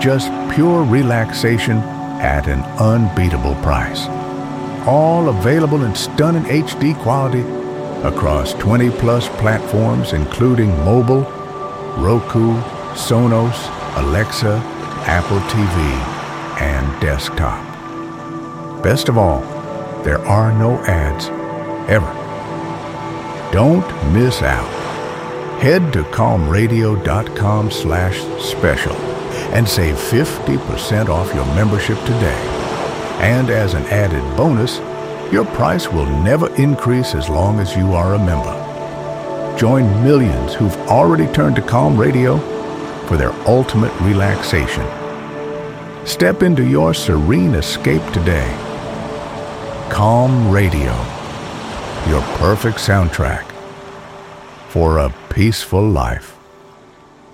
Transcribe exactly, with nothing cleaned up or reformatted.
just pure relaxation at an unbeatable price. All available in stunning H D quality across twenty plus platforms, including mobile, Roku, Sonos, Alexa, Apple T V, and desktop. Best of all, there are no ads, ever. Don't miss out. Head to calmradio.com slash special and save fifty percent off your membership today. And as an added bonus, your price will never increase as long as you are a member. Join millions who've already turned to Calm Radio for their ultimate relaxation. Step into your serene escape today. Calm Radio, your perfect soundtrack for a peaceful life.